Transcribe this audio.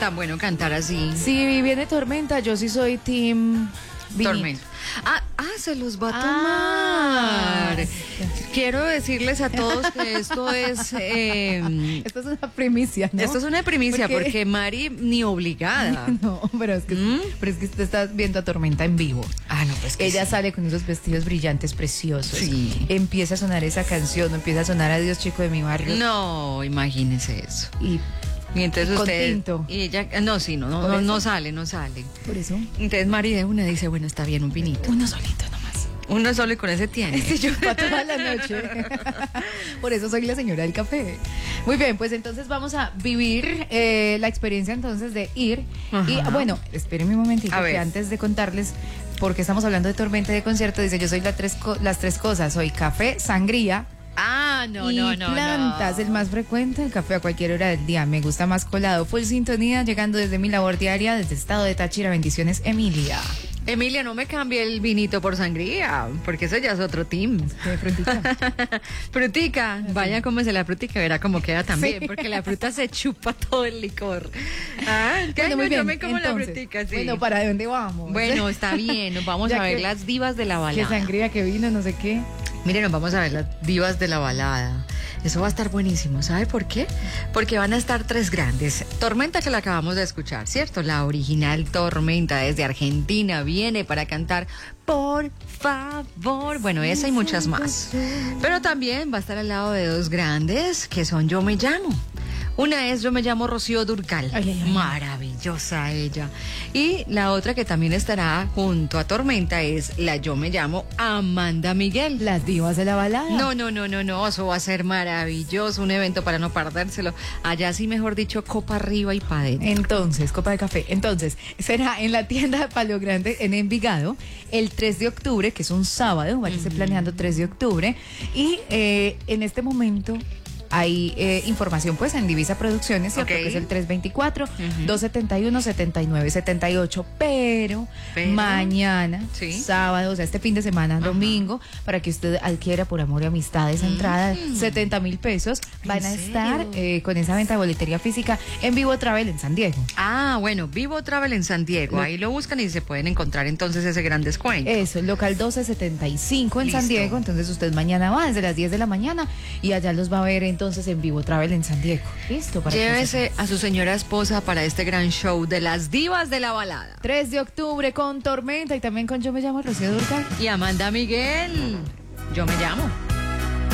Tan bueno cantar así. Si viene Tormenta, yo sí soy team vinito. Tormenta. Se los va a tomar. Quiero decirles a todos que esto es... Esto es una primicia, ¿no? Esto es una primicia porque Mari ni obligada. No, pero es que usted está viendo a Tormenta en vivo. No, pues que ella sí. sale con esos vestidos brillantes preciosos. Sí. Empieza a sonar esa canción, empieza a sonar Adiós chico de mi barrio. No, imagínense eso. Y entonces con usted... tinto. Y ella... No sale. por eso. Entonces Mari de una dice, bueno, está bien, un vinito. Uno solito nomás. Uno solo y con ese tiene. Sí, yo para toda la noche. Por eso soy la señora del café. Muy bien, pues entonces vamos a vivir la experiencia entonces de ir. Ajá. Y bueno, espérenme un momentito A ver. que antes de contarles, porque estamos hablando de Tormenta y de concierto, dice, yo soy las tres cosas, soy café, sangría y plantas. El más frecuente, el café a cualquier hora del día. Me gusta más colado. Full sintonía, llegando desde mi labor diaria, desde el estado de Táchira. Bendiciones, Emilia. Emilia, no me cambie el vinito por sangría, porque eso ya es otro team. ¿Qué frutica? Frutica, vaya, cómese la frutica, verá cómo queda también, Sí. porque la fruta se chupa todo el licor. Bueno, muy bien. Yo me como la Entonces, frutica, sí. Bueno, ¿para dónde vamos? Bueno, está bien, nos vamos Ya a ver que- las divas de la Que balada. sangría, que vino, no sé qué. Miren, nos vamos a ver las divas de la balada. Eso va a estar buenísimo. ¿Sabe por qué? Porque van a estar tres grandes. Tormenta, que la acabamos de escuchar, ¿cierto? La original Tormenta desde Argentina viene para cantar Por favor. Bueno, esa y muchas más. Pero también va a estar al lado de dos grandes que son Yo me llamo. Una es Yo me llamo Rocío Dúrcal. Ay. Maravillosa ella. Y la otra que también estará junto a Tormenta es la Yo me llamo Amanda Miguel. Las divas de la balada. No, eso va a ser maravilloso, un evento para no perdérselo. Allá sí, mejor dicho, copa arriba y pa' dentro. Entonces, copa de café. Entonces, será en la tienda Palo Grande en Envigado el 3 de octubre, que es un sábado. Váyase planeando 3 de octubre. Y en este momento hay información pues en Divisa Producciones, ¿cierto? Ok. Que es el 324-271-7978. Pero mañana, Sí. sábado, o sea, este fin de semana, domingo, para que usted adquiera por amor y amistad esa entrada, 70,000 pesos, van a ¿En estar serio? con esa venta de boletería física en Vivo Travel en San Diego. Bueno, Vivo Travel en San Diego. Ahí lo buscan y se pueden encontrar entonces ese gran descuento. Eso, el local 1275 en San Listo. Diego. Entonces usted mañana va desde las 10 de la mañana y allá los va a ver entonces en Vivo Travel en San Diego. Listo. Para que Llévese a su señora esposa para este gran show de las divas de la balada. 3 de octubre con Tormenta y también con Yo me llamo Rocío Dúrcal. Y Amanda Miguel, yo me llamo.